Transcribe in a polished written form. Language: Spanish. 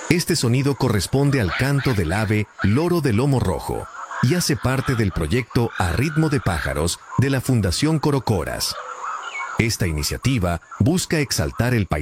Este sonido corresponde al canto del ave loro de lomo rojo y hace parte del proyecto A Ritmo de Pájaros de la Fundación Corocoras. Esta iniciativa busca exaltar el paisaje